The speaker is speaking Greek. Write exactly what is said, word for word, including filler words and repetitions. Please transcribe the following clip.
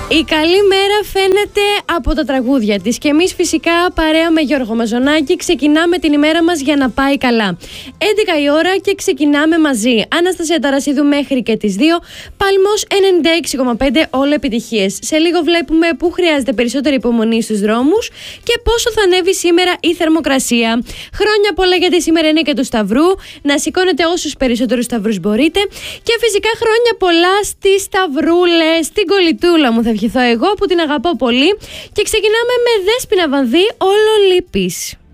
Η καλή μέρα φαίνεται από τα τραγούδια της και εμείς φυσικά παρέα με Γιώργο Μαζονάκη ξεκινάμε την ημέρα μας για να πάει καλά. έντεκα η ώρα και ξεκινάμε μαζί. Αναστασία Ταρασίδου μέχρι και τις δύο. Παλμός ενενήντα έξι κόμμα πέντε, όλα επιτυχίες. Σε λίγο βλέπουμε πού χρειάζεται περισσότερη υπομονή στους δρόμους και πόσο θα ανέβει σήμερα η θερμοκρασία. Χρόνια πολλά, γιατί σήμερα είναι και του Σταυρού. Να σηκώνετε όσους περισσότερους σταυρούς μπορείτε. Και φυσικά χρόνια πολλά στις Σταυρούλες, στην κολλητούλα μου θα ευχηθώ εγώ που την αγαπώ πολύ. Και ξεκινάμε με Δέσποινα Βανδύ, Όλο λείπεις.